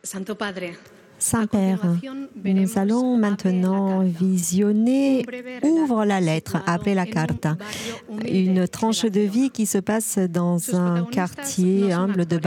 Saint-Père, nous allons maintenant visionner Ouvre la lettre, Abre la carta, une tranche de vie qui se passe dans un quartier humble de